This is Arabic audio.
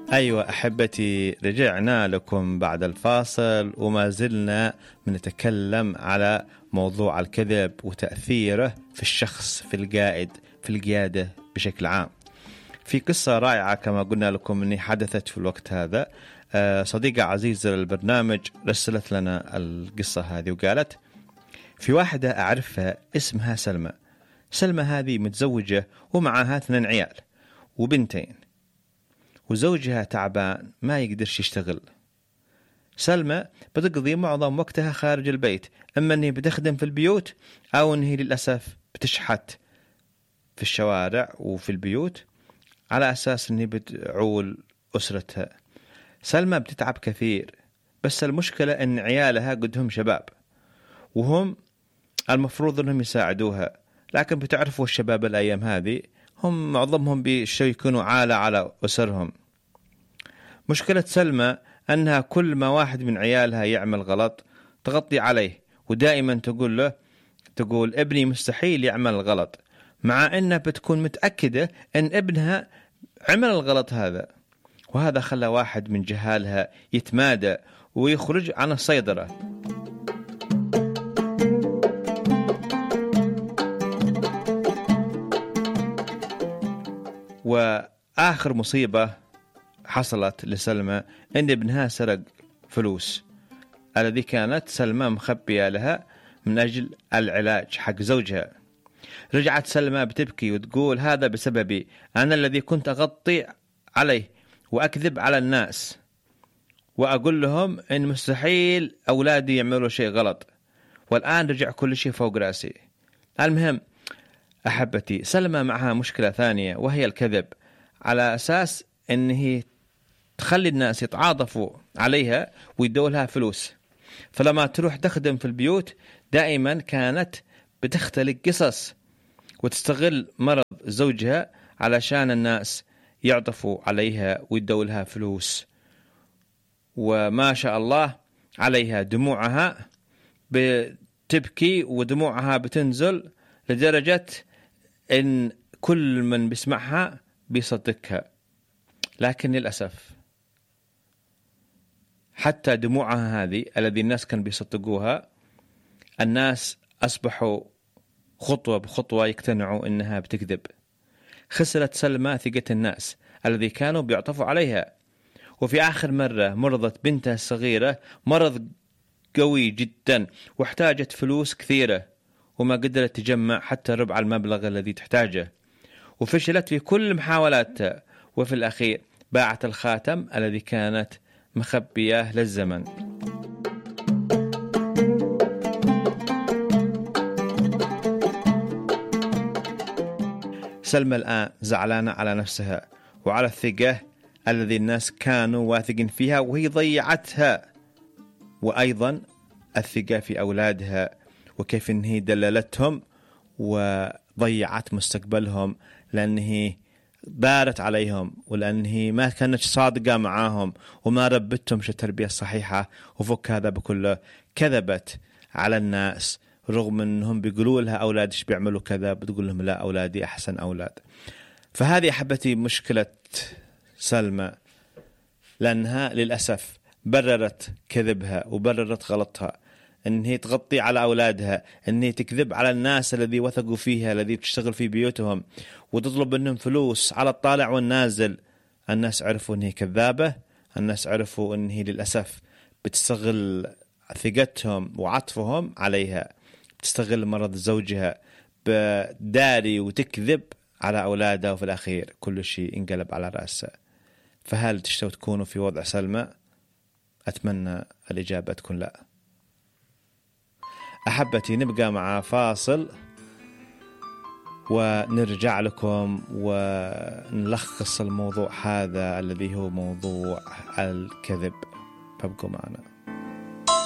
أيوة أحبتي، رجعنا لكم بعد الفاصل وما زلنا بنتكلم على موضوع الكذب وتأثيره في الشخص، في القيادة بشكل عام. في قصة رائعة كما قلنا لكم أني حدثت في الوقت هذا. صديقة عزيزة للبرنامج رسلت لنا القصة هذه وقالت: في واحدة أعرفها اسمها سلمى. سلمى هذه متزوجة ومعها 2 عيال وبنتين، وزوجها تعبان ما يقدرش يشتغل. سلمى بتقضي معظم وقتها خارج البيت، إما أنها بتخدم في البيوت أو أنها للأسف بتشحت في الشوارع وفي البيوت على أساس أنها بتعول أسرتها. سلمى بتتعب كثير، بس المشكلة أن عيالها قدهم شباب وهم المفروض أنهم يساعدوها، لكن بتعرفوا الشباب الأيام هذه هم معظمهم بيكونوا عالة على أسرهم. مشكلة سلمى أنها كل ما واحد من عيالها يعمل غلط تغطي عليه، ودائما تقول ابني مستحيل يعمل الغلط، مع أنها بتكون متأكدة أن ابنها عمل الغلط هذا. وهذا خلى واحد من جهالها يتمادى ويخرج عن السيطرة. وآخر مصيبة حصلت لسلمى أن ابنها سرق فلوس الذي كانت سلمى مخبية لها من أجل العلاج حق زوجها. رجعت سلمى بتبكي وتقول: هذا بسببي، أنا الذي كنت أغطي عليه وأكذب على الناس وأقول لهم إن مستحيل أولادي يعملوا شيء غلط، والآن رجع كل شيء فوق رأسي. المهم أحبتي، سلمى معها مشكلة ثانية وهي الكذب، على أساس أنه تخلي الناس يتعاطفوا عليها ويدولها فلوس. فلما تروح تخدم في البيوت دائما كانت بتختلق قصص وتستغل مرض زوجها علشان الناس يعطفوا عليها ويدولها فلوس. وما شاء الله عليها دموعها بتبكي ودموعها بتنزل لدرجة إن كل من بيسمعها بيصدقها. لكن للأسف حتى دموعها هذه الذي الناس كانوا بيصدقوها، الناس أصبحوا خطوة بخطوة يقتنعوا إنها بتكذب. خسرت سلمى ثقة الناس الذي كانوا بيعطفوا عليها. وفي آخر مرة مرضت بنتها الصغيرة مرض قوي جدا واحتاجت فلوس كثيرة، وما قدرت تجمع حتى ربع المبلغ الذي تحتاجه، وفشلت في كل محاولاتها، وفي الأخير باعت الخاتم الذي كانت مخبياه للزمن. سلمى الآن زعلانة على نفسها وعلى الثقة الذي الناس كانوا واثقين فيها وهي ضيعتها، وأيضا الثقة في أولادها وكيف أنها دللتهم وضيعت مستقبلهم لأنه بارت عليهم، ولأنه ما كانت صادقة معاهم وما ربتهم التربية الصحيحة. وفك هذا بكله كذبت على الناس، رغم أنهم بيقولوا لها أولادش بيعملوا كذا، بتقول لهم لا أولادي أحسن أولاد. فهذه أحبتي مشكلة سلمى، لأنها للأسف بررت كذبها وبررت غلطها، أن هي تغطي على أولادها، أن هي تكذب على الناس الذي وثقوا فيها، الذي تشتغل في بيوتهم، وتطلب منهم فلوس على الطالع والنازل. الناس عرفوا أن هي كذابة، الناس عرفوا أن هي للأسف بتستغل ثقتهم وعطفهم عليها، بتستغل مرض زوجها، بداري وتكذب على أولادها، وفي الأخير كل شيء انقلب على رأسها. فهل تشتوا تكونوا في وضع سلمى؟ أتمنى الإجابة تكون لا. أحبتي نبقى مع فاصل ونرجع لكم ونلخص الموضوع هذا الذي هو موضوع الكذب. فابقوا معنا.